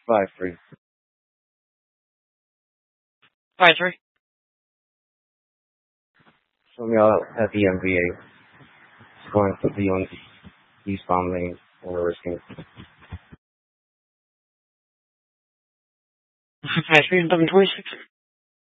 5-3. 5-3. So we all at the NBA scoring quickly on these bomb lanes or risking. 5-3 and 26.